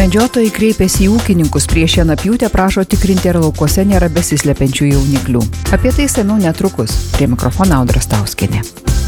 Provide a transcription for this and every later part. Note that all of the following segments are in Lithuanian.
Medžiotojai kreipėsi į ūkininkus prieš šienapjūtę, prašo tikrinti, ar laukuose nėra besislepiančių jauniklių. Apie tai seniau netrukus. Prie mikrofono Audra Stauskienė.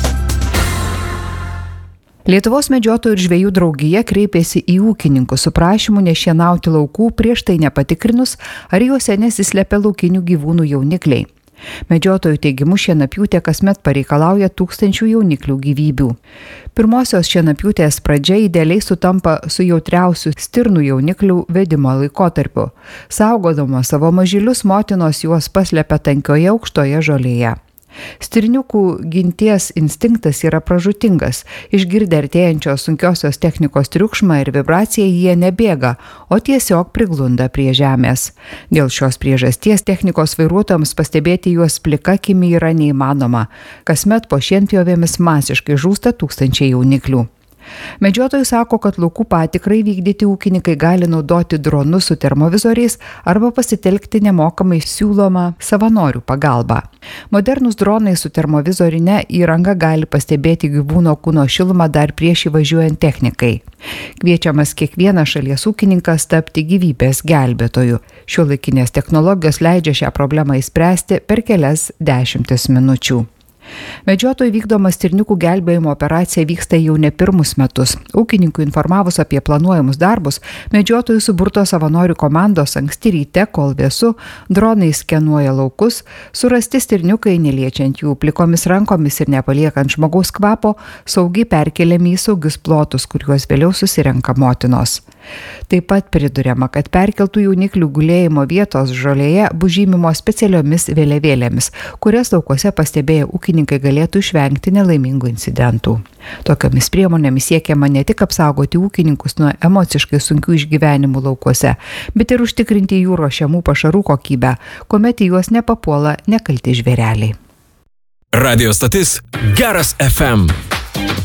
Lietuvos medžiotojų ir žvejų draugija kreipėsi į ūkininkus su prašymu nešienauti laukų prieš tai nepatikrinus, ar juose nesislepia laukinių gyvūnų jaunikliai. Medžiotojų teigimu šienapjūtė kasmet pareikalauja tūkstančių jauniklių gyvybių. Pirmosios šienapjūtės pradžia idealiai sutampa su jautriausių stirnų jauniklių vedimo laikotarpiu. Saugodamos savo mažylius, motinos juos paslepia tankioje aukštoje žolėje. Stirniukų ginties instinktas yra pražūtingas. Išgirdę artėjančios sunkiosios technikos triukšmą ir vibraciją jie nebėga, o tiesiog priglunda prie žemės. Dėl šios priežasties technikos vairuotojams pastebėti juos plika akimi yra neįmanoma. Kasmet po šienpjovėmis masiškai žūsta tūkstančiai jauniklių. Medžiotojai sako, kad laukų patikrai vykdyti ūkininkai gali naudoti dronus su termovizoriais arba pasitelkti nemokamai siūlomą savanorių pagalbą. Modernūs dronai su termovizorine įranga gali pastebėti gyvūno kūno šilumą dar prieš įvažiuojant technikai. Kviečiamas kiekvienas šalies ūkininkas tapti gyvybės gelbėtoju. Šiuolaikinės technologijos leidžia šią problemą išspręsti per kelias dešimtis minučių. Medžiotojų vykdoma stirniukų gelbėjimo operacija vyksta jau ne pirmus metus. Ūkininkų informavus apie planuojamus darbus, medžiotojų suburto savanorių komandos anksti ryte, kol vėsu, dronai skenuoja laukus, surasti stirniukai, neliečiant jų plikomis rankomis ir nepaliekant žmogaus kvapo, saugiai perkeliami į saugius plotus, kuriuos vėliau susirenka motinos. Taip pat priduriama, kad perkeltų jauniklių gulėjimo vietos žolėje bus žymimos specialiomis vėliavėlėmis, kurias laukuose pastebėję ūkininkai galėtų išvengti nelaimingų incidentų. Tokiomis priemonėmis siekiama ne tik apsaugoti ūkininkus nuo emociškai sunkių išgyvenimų laukuose, bet ir užtikrinti jų ruošiamų pašarų kokybę, kuomet į juos nepapuola nekalti žvėreliai. Radio stotis Geras FM.